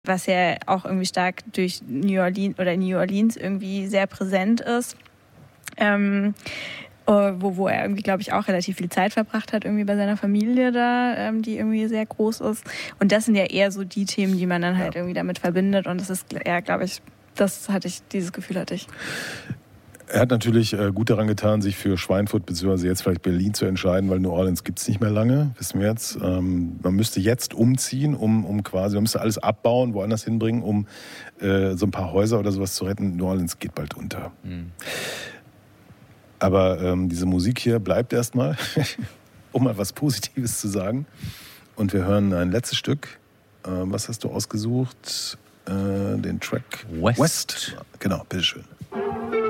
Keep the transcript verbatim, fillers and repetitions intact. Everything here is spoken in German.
was ja auch irgendwie stark durch New Orleans oder New Orleans irgendwie sehr präsent ist. Ähm, wo, wo er irgendwie, glaube ich, auch relativ viel Zeit verbracht hat, irgendwie bei seiner Familie da, ähm, die irgendwie sehr groß ist. Und das sind ja eher so die Themen, die man dann halt ja. irgendwie damit verbindet. Und das ist eher, glaube ich, das hatte ich, dieses Gefühl hatte ich. Er hat natürlich äh, gut daran getan, sich für Schweinfurt bzw. jetzt vielleicht Berlin zu entscheiden, weil New Orleans gibt es nicht mehr lange, wissen wir jetzt. Ähm, man müsste jetzt umziehen, um, um quasi, man müsste alles abbauen, woanders hinbringen, um äh, so ein paar Häuser oder sowas zu retten. New Orleans geht bald unter. Mhm. Aber ähm, diese Musik hier bleibt erstmal, um mal was Positives zu sagen. Und wir hören ein letztes Stück. Äh, was hast du ausgesucht? Äh, den Track West. West. Genau, bitteschön.